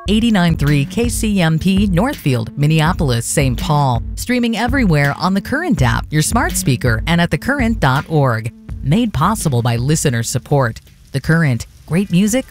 89.3 KCMP Northfield, Minneapolis, St. Paul. Streaming everywhere on the Current app, your smart speaker, and at thecurrent.org. Made possible by listener support. The Current. Great music